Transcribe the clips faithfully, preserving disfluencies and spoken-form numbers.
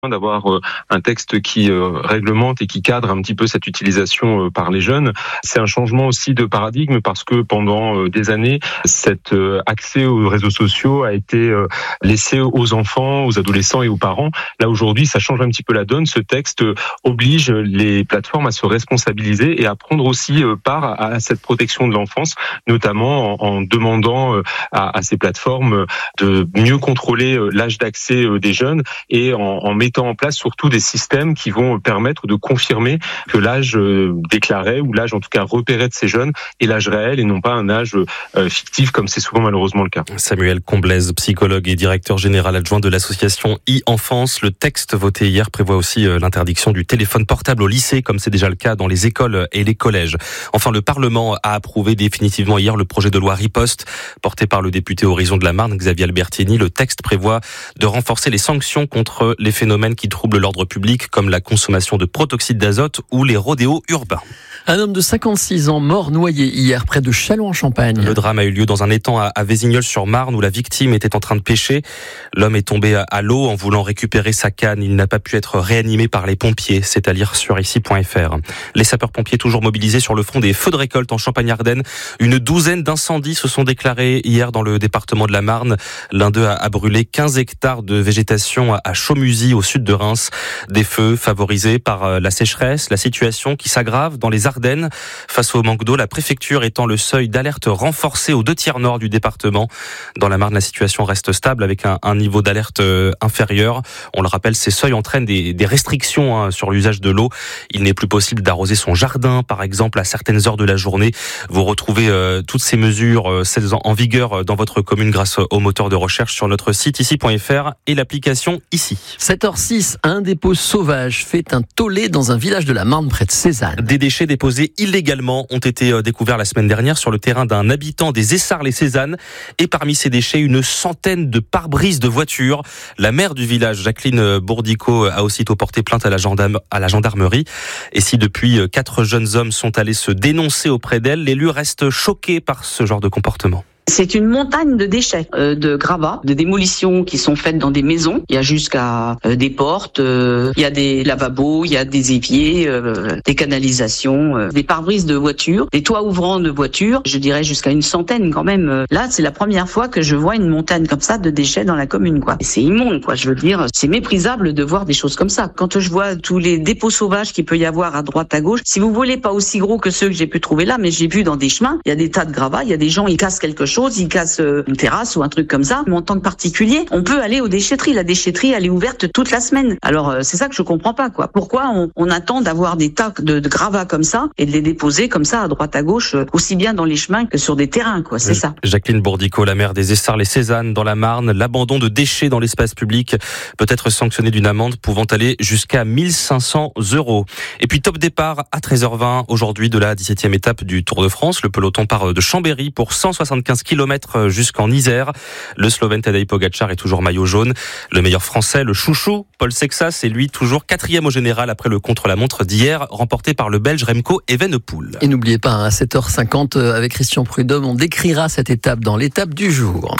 d'avoir un texte qui réglemente et qui cadre un petit peu cette utilisation par les jeunes. C'est un changement aussi de paradigme parce que pendant des années, cet accès aux réseaux sociaux a été laissé aux enfants, aux adolescents et aux parents. Là, aujourd'hui, ça change un petit peu la donne. Ce texte oblige les plateformes à se responsabiliser et à prendre aussi part à cette protection de l'enfance, notamment en demandant à, à ces plateformes de mieux contrôler l'âge d'accès des jeunes et en, en mettant en place surtout des systèmes qui vont permettre de confirmer que l'âge déclaré ou l'âge en tout cas repéré de ces jeunes est l'âge réel et non pas un âge fictif comme c'est souvent malheureusement le cas. Samuel Comblaise, psychologue et directeur général adjoint de l'association e-Enfance. Le texte voté hier prévoit aussi l'interdiction du téléphone portable au lycée comme c'est déjà le cas dans les écoles et les collèges. Enfin, le Parlement a approuvé définitivement hier le projet de loi Riposte porté par le député Horizon de la Marne, Xavier Albertini. Le texte prévoit de renforcer les sanctions contre les phénomènes qui troublent l'ordre public comme la consommation de protoxyde d'azote ou les rodéos urbains. Un homme de cinquante-six ans mort noyé hier près de Châlons-en-Champagne. Le drame a eu lieu dans un étang à Vésignolles-sur-Marne où la victime était en train de pêcher. L'homme est tombé à l'eau en voulant récupérer sa canne. Il n'a pas pu être réanimé par les pompiers. C'est à lire sur ici point f r. Les sapeurs-pompiers toujours mobilisés sur le front des feux de récolte en Champagne-Ardenne. Une douzaine d'incendies se sont déclarés hier dans le département de la Marne. L'un d'eux a brûlé quinze hectares de végétation à Chaumusy au sud de Reims. Des feux favorisés par la sécheresse, la situation qui s'aggrave dans les Ardennes. Face au manque d'eau, la préfecture étend le seuil d'alerte renforcé aux deux tiers nord du département. Dans la Marne, la situation reste stable avec un, un niveau d'alerte inférieur. On le rappelle, ces seuils entraînent des, des restrictions hein, sur l'usage de l'eau. Il n'est plus possible d'arroser son jardin, par exemple, à certaines heures de la journée. Vous retrouvez euh, toutes ces mesures, euh, celles en, en vigueur dans votre commune grâce au moteur de recherche sur notre site ici point f r et l'application ici. sept heures six, un dépôt sauvage fait un tollé dans un village de la Marne près de Cézanne. Des déchets déposés illégalement ont été découverts la semaine dernière sur le terrain d'un habitant des Essarts-les-Cézannes. Et parmi ces déchets, une centaine de pare-brises de voitures. La maire du village, Jacqueline Bourdico, a aussitôt porté plainte à la, gendarme, à la gendarmerie. Et si depuis, quatre jeunes hommes sont allés se dénoncer auprès d'elle, l'élu reste choqué par ce genre de comportement. C'est une montagne de déchets, euh, de gravats, de démolitions qui sont faites dans des maisons. Il y a jusqu'à euh, des portes, euh, il y a des lavabos, il y a des éviers, euh, des canalisations, euh, des pare-brises de voitures, des toits ouvrants de voitures, je dirais jusqu'à une centaine quand même. Là, c'est la première fois que je vois une montagne comme ça de déchets dans la commune, quoi. Et c'est immonde, quoi. Je veux dire, c'est méprisable de voir des choses comme ça. Quand je vois tous les dépôts sauvages qu'il peut y avoir à droite, à gauche, si vous voulez, pas aussi gros que ceux que j'ai pu trouver là, mais j'ai vu dans des chemins, il y a des tas de gravats, il y a des gens, ils cassent quelque chose. Ils cassent une terrasse ou un truc comme ça. Mais en tant que particulier, on peut aller aux déchetteries. La déchetterie, elle est ouverte toute la semaine. Alors, c'est ça que je comprends pas, quoi. Pourquoi on, on attend d'avoir des tas de, de gravats comme ça et de les déposer comme ça à droite à gauche, aussi bien dans les chemins que sur des terrains, quoi. C'est ça. Jacqueline Bourdico, la maire des Essarts-les-Cézannes dans la Marne. L'abandon de déchets dans l'espace public peut être sanctionné d'une amende pouvant aller jusqu'à mille cinq cents euros. Et puis, top départ à treize heures vingt aujourd'hui de la dix-septième étape du Tour de France. Le peloton part de Chambéry pour cent soixante-quinze kilomètres jusqu'en Isère. Le Slovène Tadej Pogačar est toujours maillot jaune. Le meilleur français, le chouchou, Paul Sexas, est lui toujours quatrième au général après le contre-la-montre d'hier, remporté par le Belge Remco Evenepoel. Et n'oubliez pas, à sept heures cinquante, avec Christian Prudhomme, on décrira cette étape dans l'étape du jour.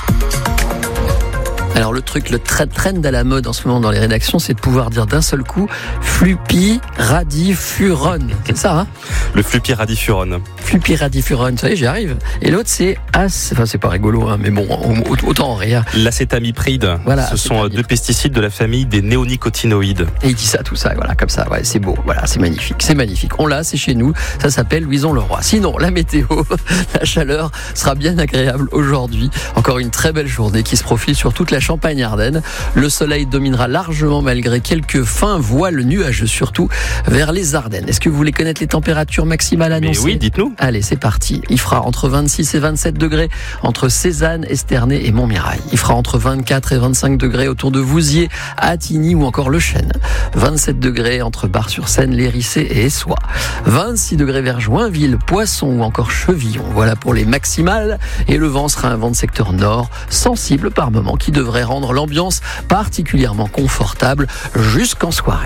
Alors le truc, le trend à la mode en ce moment dans les rédactions, c'est de pouvoir dire d'un seul coup Flupyradifurone. C'est ça, hein? Le Flupyradifurone. Flupyradifurone, vous savez, j'y arrive. Et l'autre, c'est As. Enfin, c'est pas rigolo, hein, mais bon, autant en rire. L'acétamipride. Voilà, ce sont deux pesticides de la famille des néonicotinoïdes. Et il dit ça, tout ça, voilà, comme ça. Ouais, c'est beau. Voilà, c'est magnifique. C'est magnifique. On l'a, c'est chez nous. Ça s'appelle Louison-le-Roi. Sinon, la météo, la chaleur sera bien agréable aujourd'hui. Encore une très belle journée qui se profile sur toute la Champagne-Ardenne. Le soleil dominera largement malgré quelques fins voiles nuageux, surtout vers les Ardennes. Est-ce que vous voulez connaître les températures maximales annoncées? Mais oui, dites-nous. Allez, c'est parti. Il fera entre vingt-six et vingt-sept degrés entre Cézanne, Esternay et Montmirail. Il fera entre vingt-quatre et vingt-cinq degrés autour de Vouziers, Attigny ou encore Le Chêne. vingt-sept degrés entre Bar-sur-Seine, Lérissé et Essois. vingt-six degrés vers Joinville, Poisson ou encore Chevillon. Voilà pour les maximales. Et le vent sera un vent de secteur nord, sensible par moment, qui devrait rendre l'ambiance particulièrement confortable jusqu'en soirée.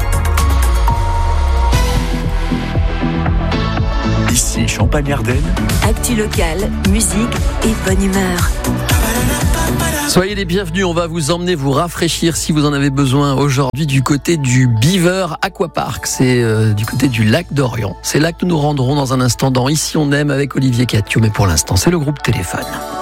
Ici Champagne-Ardenne. Actu locale, musique et bonne humeur. Soyez les bienvenus, on va vous emmener vous rafraîchir si vous en avez besoin aujourd'hui du côté du Beaver Aquapark, c'est euh, du côté du lac d'Orient. C'est là que nous nous rendrons dans un instant dans Ici on aime avec Olivier Catio, mais pour l'instant c'est le groupe Téléphone.